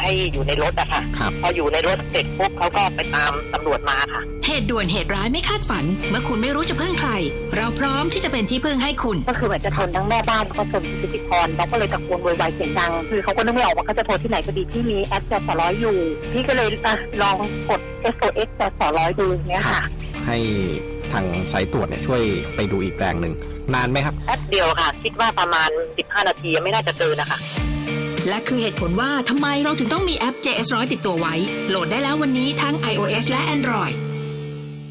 ให้อยู่ในรถอะค่ะพออยู่ในรถเสร็จปุ๊บเขาก็ไปตามตำรวจมาค่ะเหตุด่วนเหตุร้ายไม่คาดฝันเมื่อคุณไม่รู้จะพึ่งใครเราพร้อมที่จะเป็นที่พึ่งให้คุณก็คือเหมือนจะชนทั้งแม่บ้านแล้วก็ชนพิธีกรเราก็เลยตะโกนโวยวายเสียงดังคือเขาก็นึกไม่ออกว่าเขาจะโทรที่ไหนก็ดีที่มีแอปจสร้อยอยู่พี่ก็เลยลองกด SOS จสร้อยดูเนี่ยค่ะให้ทางสายตรวจเนี่ยช่วยไปดูอีกแรงหนึ่งนานไหมครับแป๊บเดียวค่ะคิดว่าประมาณ15นาทีไม่น่าจะเกินนะคะและคือเหตุผลว่าทำไมเราถึงต้องมีแอป JS100 ติดตัวไว้โหลดได้แล้ววันนี้ทั้ง iOS และ Android